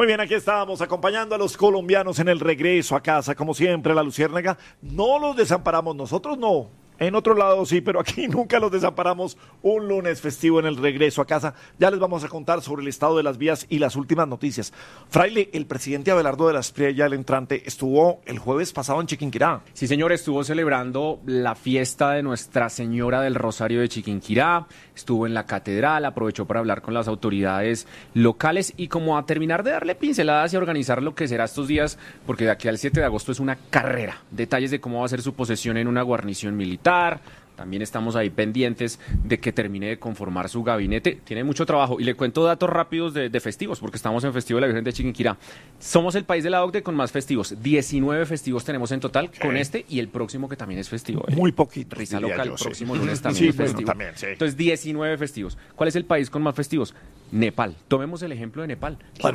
Muy bien, aquí estábamos acompañando a los colombianos en el regreso a casa, como siempre, la Luciérnaga. No los desamparamos, nosotros no. En otro lado sí, pero aquí nunca los desamparamos. Un lunes festivo en el regreso a casa. Ya les vamos a contar sobre el estado de las vías y las últimas noticias. Fraile, el presidente Abelardo de la Espriella, el entrante, estuvo el jueves pasado en Chiquinquirá. Sí, señor, estuvo celebrando la fiesta de Nuestra Señora del Rosario de Chiquinquirá. Estuvo en la catedral, aprovechó para hablar con las autoridades locales y como a terminar de darle pinceladas y a organizar lo que será estos días, porque de aquí al 7 de agosto es una carrera. Detalles de cómo va a ser su posesión en una guarnición militar. También estamos ahí pendientes de que termine de conformar su gabinete. Tiene mucho trabajo. Y le cuento datos rápidos de festivos, porque estamos en Festivo de la Virgen de Chiquinquirá. Somos el país de la OCDE con más festivos. 19 festivos tenemos en total, con este y el próximo que también es festivo. Muy poquito. Risa local, el próximo lunes también sí, es festivo. Bueno, también, sí. Entonces, 19 festivos. ¿Cuál es el país con más festivos? Nepal. Tomemos el ejemplo de Nepal. Claro.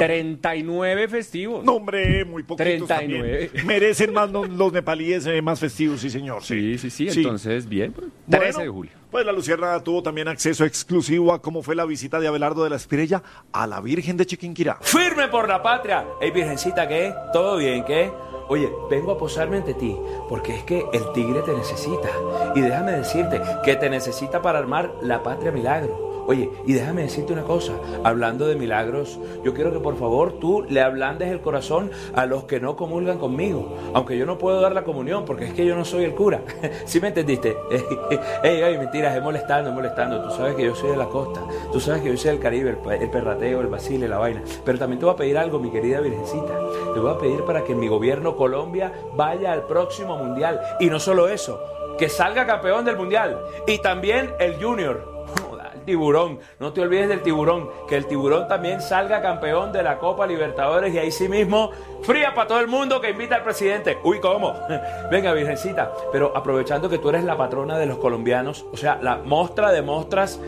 39 festivos. No, hombre, muy poquitos 39. también. Merecen más los nepalíes más festivos, sí, señor. Sí. Entonces, bien. 13 de julio. Pues la Luciérnaga tuvo también acceso exclusivo a cómo fue la visita de Abelardo de la Espriella a la Virgen de Chiquinquirá. ¡Firme por la patria! Ey, Virgencita, ¿qué? ¿Todo bien, qué? Oye, vengo a posarme ante ti, porque es que el tigre te necesita. Y déjame decirte que te necesita para armar la patria milagro. Oye, y déjame decirte una cosa, hablando de milagros, yo quiero que por favor tú le ablandes el corazón a los que no comulgan conmigo, aunque yo no puedo dar la comunión porque es que yo no soy el cura. ¿Sí me entendiste? Ey, mentiras, es molestando. Tú sabes que yo soy de la costa, tú sabes que yo soy del Caribe, el perrateo, el vacile, la vaina. Pero también te voy a pedir algo, mi querida Virgencita. Te voy a pedir para que mi gobierno Colombia vaya al próximo mundial. Y no solo eso, que salga campeón del mundial. Y también el Junior. Tiburón, no te olvides del tiburón, que el tiburón también salga campeón de la Copa Libertadores y ahí sí mismo, fría para todo el mundo que invita al presidente. Uy, ¿cómo? Venga, Virgencita, pero aprovechando que tú eres la patrona de los colombianos, o sea, la mostra de mostras,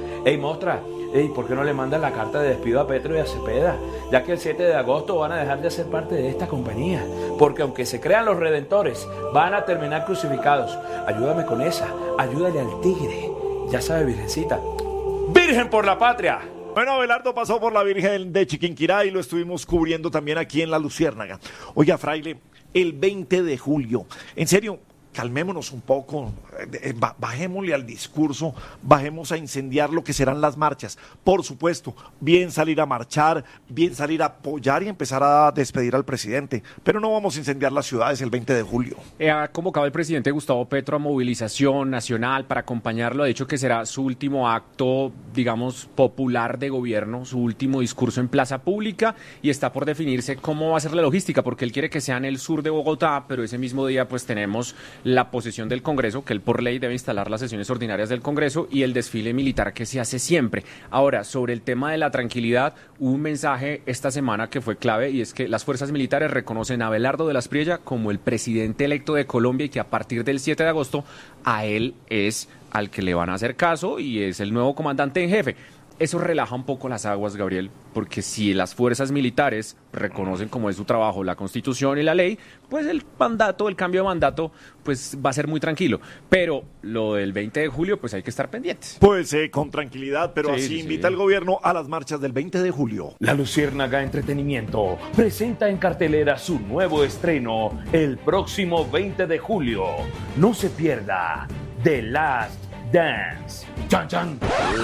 ¿por qué no le mandas la carta de despido a Petro y a Cepeda? Ya que el 7 de agosto van a dejar de ser parte de esta compañía, porque aunque se crean los redentores, van a terminar crucificados. Ayúdame con esa, ayúdale al tigre, ya sabes, Virgencita. ¡Virgen por la patria! Bueno, Abelardo pasó por la Virgen de Chiquinquirá y lo estuvimos cubriendo también aquí en la Luciérnaga. Oiga, Fraile, el 20 de julio, en serio, calmémonos un poco, bajémosle al discurso, bajemos a incendiar lo que serán las marchas. Por supuesto, bien salir a marchar, bien salir a apoyar y empezar a despedir al presidente, pero no vamos a incendiar las ciudades el 20 de julio. Ha convocado el presidente Gustavo Petro a movilización nacional para acompañarlo. Ha dicho que será su último acto, digamos, popular de gobierno, su último discurso en plaza pública y está por definirse cómo va a ser la logística, porque él quiere que sea en el sur de Bogotá, pero ese mismo día pues tenemos la posesión del Congreso, que él por ley debe instalar las sesiones ordinarias del Congreso y el desfile militar que se hace siempre. Ahora, sobre el tema de la tranquilidad, hubo un mensaje esta semana que fue clave y es que las fuerzas militares reconocen a Abelardo de la Espriella como el presidente electo de Colombia y que a partir del 7 de agosto a él es al que le van a hacer caso y es el nuevo comandante en jefe. Eso relaja un poco las aguas, Gabriel, porque si las fuerzas militares reconocen como es su trabajo la Constitución y la ley, pues el cambio de mandato, pues va a ser muy tranquilo. Pero lo del 20 de julio, pues hay que estar pendientes. Pues con tranquilidad, pero Sí, así sí, invita el gobierno a las marchas del 20 de julio. La Luciérnaga Entretenimiento presenta en cartelera su nuevo estreno el próximo 20 de julio. No se pierda The Last Dance. ¡Chan, chan!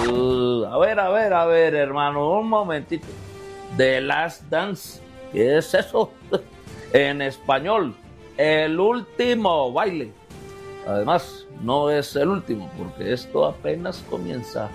A ver, hermano, un momentito. The Last Dance, ¿qué es eso? En español, el último baile. Además, no es el último, porque esto apenas comienza.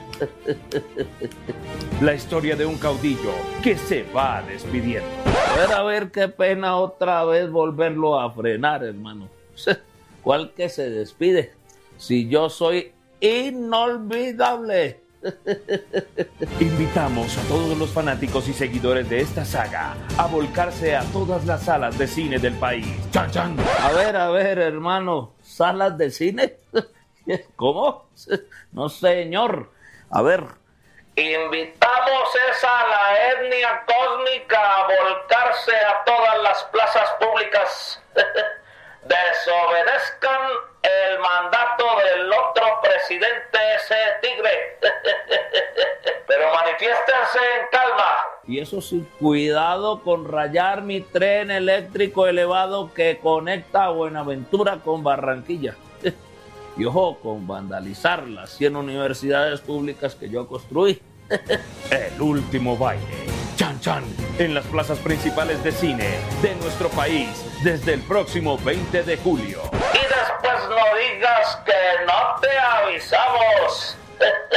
La historia de un caudillo que se va despidiendo. A ver, qué pena otra vez volverlo a frenar, hermano. ¿Cuál que se despide? Si yo soy inolvidable. Invitamos a todos los fanáticos y seguidores de esta saga a volcarse a todas las salas de cine del país. ¡Chan, chan! A ver, hermano, ¿salas de cine? ¿Cómo? No, señor. A ver. Invitamos a la etnia cósmica a volcarse a todas las plazas públicas. Desobedezcan el mandato del otro presidente, ese tigre. Pero manifiéstense en calma. Y eso sí, cuidado con rayar mi tren eléctrico elevado que conecta a Buenaventura con Barranquilla. Y ojo con vandalizar las 100 universidades públicas que yo construí. El último baile. Chan Chan, en las plazas principales de cine de nuestro país desde el próximo 20 de julio. Y después no digas que no te avisamos.